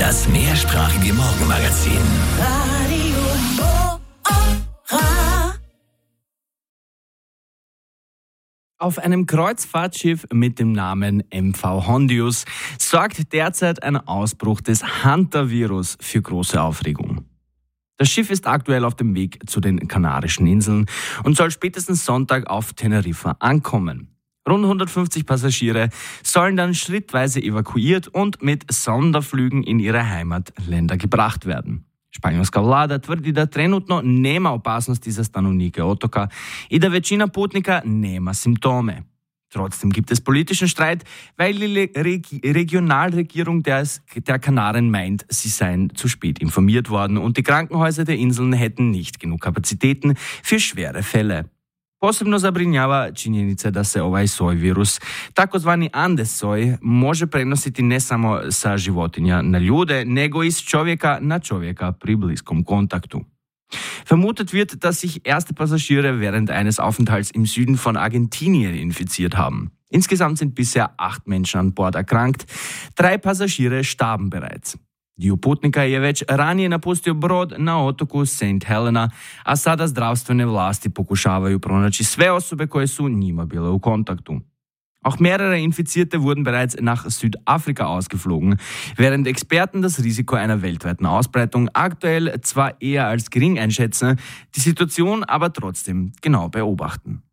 Das mehrsprachige Morgenmagazin. Auf einem Kreuzfahrtschiff mit dem Namen MV Hondius sorgt derzeit ein Ausbruch des Hantavirus für große Aufregung. Das Schiff ist aktuell auf dem Weg zu den Kanarischen Inseln und soll spätestens Sonntag auf Teneriffa ankommen. Rund 150 Passagiere sollen dann schrittweise evakuiert und mit Sonderflügen in ihre Heimatländer gebracht werden. Španjolska vlada tvrdi da trenutno nema opasnosti za stanovnike otoka i da većina putnika nema simptome. Trotzdem gibt es politischen Streit, weil die Regionalregierung der Kanaren meint, sie seien zu spät informiert worden und die Krankenhäuser der Inseln hätten nicht genug Kapaciteteten für schwere Fälle. Posebno zabrinjava činjenica da se ovaj soj virus, takozvani Andes soj, može prenositi ne samo sa životinja na ljude, nego i s čovjeka na čovjeka pri bliskom kontaktu. Vermutet wird, dass sich erste Passagiere während eines Aufenthalts im Süden von Argentinien infiziert haben. Insgesamt sind bisher 8 Menschen an Bord erkrankt, 3 Passagiere starben bereits. Dio putnika je već ranije napustio brod na otoku St. Helena, a sada zdravstvene vlasti pokušavaju pronaći sve osobe koje su njima bile u kontaktu. Auch mehrere Infizierte wurden bereits nach Südafrika ausgeflogen, während Experten das Risiko einer weltweiten Ausbreitung aktuell zwar eher als gering einschätzen, die Situation aber trotzdem genau beobachten.